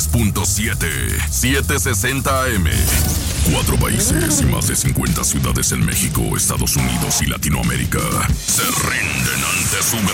93.7, 760 AM. 4 países y más de 50 ciudades en México, Estados Unidos y Latinoamérica se rinden ante su